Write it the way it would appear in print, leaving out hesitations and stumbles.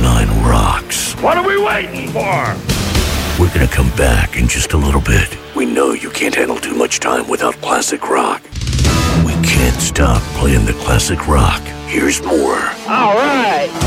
99 rocks. What are we waiting for? We're gonna come back in just a little bit. We know you can't handle too much time without classic rock. We can't stop playing the classic rock. Here's more. All right.